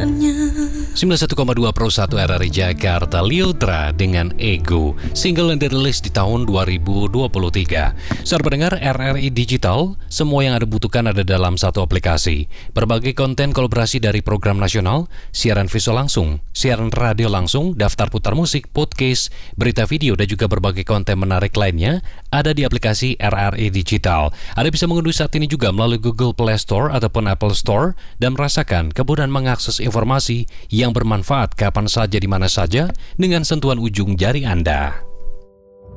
91,2 Pro 1 RRI Jakarta, Liodra dengan Ego, single yang dirilis di tahun 2023. Saudara pendengar RRI Digital, semua yang Anda butuhkan ada dalam satu aplikasi. Berbagai konten kolaborasi dari program nasional, siaran visual langsung, siaran radio langsung, daftar putar musik, podcast, berita video, dan juga berbagai konten menarik lainnya ada di aplikasi RRI Digital. Anda bisa mengunduh saat ini juga melalui Google Play Store ataupun Apple Store dan merasakan kemudahan mengakses informasi yang bermanfaat kapan saja di mana saja dengan sentuhan ujung jari Anda.